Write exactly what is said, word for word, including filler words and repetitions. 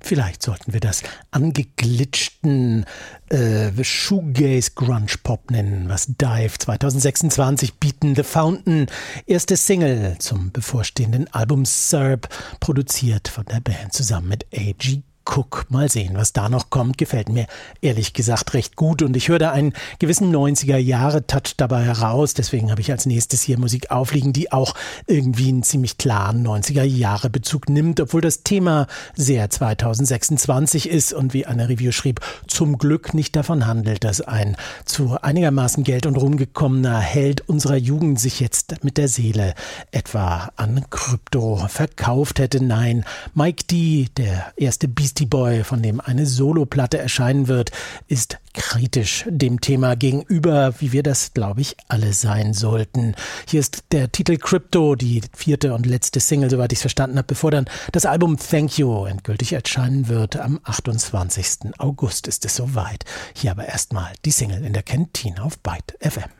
Vielleicht sollten wir das angeglitschten äh, Shoegaze-Grunge-Pop nennen, was Dive zwanzig sechsundzwanzig bieten. The Fountain, erste Single zum bevorstehenden Album Syrup, produziert von der Band zusammen mit A G Cook. Mal sehen, was da noch kommt. Gefällt mir ehrlich gesagt recht gut und ich höre da einen gewissen neunziger-Jahre-Touch dabei heraus. Deswegen habe ich als nächstes hier Musik aufliegen, die auch irgendwie einen ziemlich klaren neunziger-Jahre-Bezug nimmt, obwohl das Thema sehr zwanzig sechsundzwanzig ist und wie eine Review schrieb, zum Glück nicht davon handelt, dass ein zu einigermaßen Geld und Ruhm gekommener Held unserer Jugend sich jetzt mit der Seele etwa an Krypto verkauft hätte. Nein, Mike D., der erste Beastie Boy, von dem eine Soloplatte erscheinen wird, ist kritisch dem Thema gegenüber, wie wir das, glaube ich, alle sein sollten. Hier ist der Titel Crypto, die vierte und letzte Single, soweit ich es verstanden habe, bevor dann das Album Thank You endgültig erscheinen wird. Am achtundzwanzigsten August ist es soweit. Hier aber erstmal die Single in der Kantine auf Byte F M.